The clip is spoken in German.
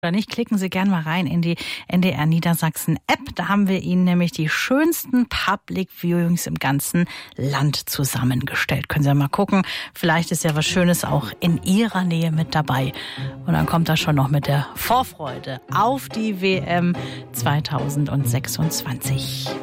Oder nicht, klicken Sie gerne mal rein in die NDR Niedersachsen App. Da haben wir Ihnen nämlich die schönsten Public Viewings im ganzen Land zusammengestellt. Können Sie ja mal gucken. Vielleicht ist ja was Schönes auch in Ihrer Nähe mit dabei. Und dann kommt das schon noch mit der Vorfreude auf die WM 2026.